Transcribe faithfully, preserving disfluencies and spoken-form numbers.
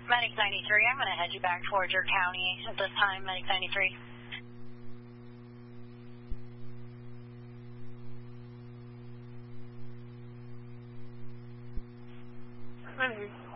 Medic ninety-three, I'm going to head you back towards your county at this time, Medic ninety-three. Mm-hmm.